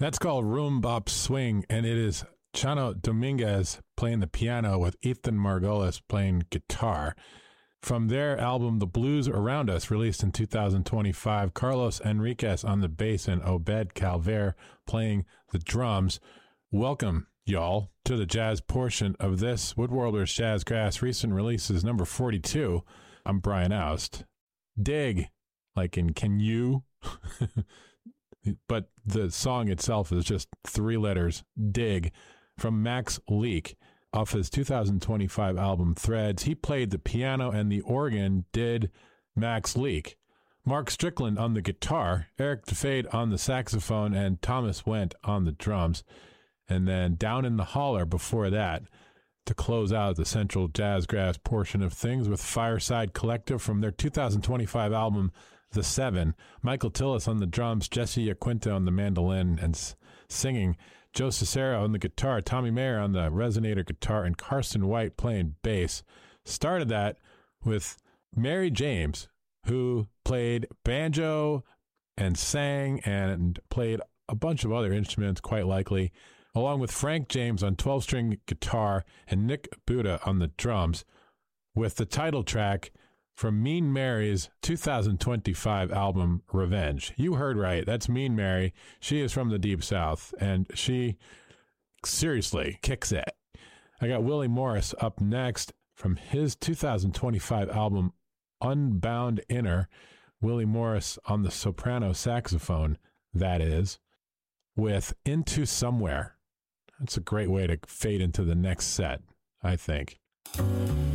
That's called Room Bop Swing, and it is Chano Dominguez playing the piano with Ethan Margolis playing guitar. From their album, The Blues Around Us, released in 2025, Carlos Enriquez on the bass and Obed Calver playing the drums. Welcome, y'all, to the jazz portion of this Woodworlders Jazzgrass recent releases number 42. I'm Brian Oust. Dig, like in can you? But the song itself is just 3 letters, Dig, from Max Leak. Off his 2025 album Threads, he played the piano and the organ, did Max Leak. Mark Strickland on the guitar, Eric DeFade on the saxophone, and Thomas Wendt on the drums. And then Down in the Holler before that, to close out the Central Jazzgrass portion of things with Fireside Collective from their 2025 album, The Seven. Michael Tillis on the drums, Jesse Aquinta on the mandolin and singing, Joe Cicero on the guitar, Tommy Mayer on the resonator guitar, and Carson White playing bass. Started that with Mary James, who played banjo and sang and played a bunch of other instruments, quite likely, along with Frank James on 12-string guitar and Nick Buda on the drums, with the title track from Mean Mary's 2025 album, Revenge. You heard right. That's Mean Mary. She is from the Deep South, and she seriously kicks it. I got Willie Morris up next from his 2025 album, Unbound Inner. Willie Morris on the soprano saxophone, that is, with Into Somewhere. That's a great way to fade into the next set, I think.